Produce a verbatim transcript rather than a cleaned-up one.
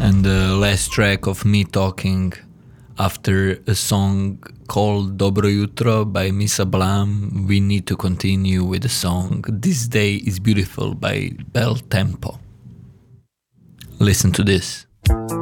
And the last track of me talking after a song called Dobro Jutro by Misa Blam, we need to continue with the song This Day is Beautiful by Bel Tempo. Listen to this.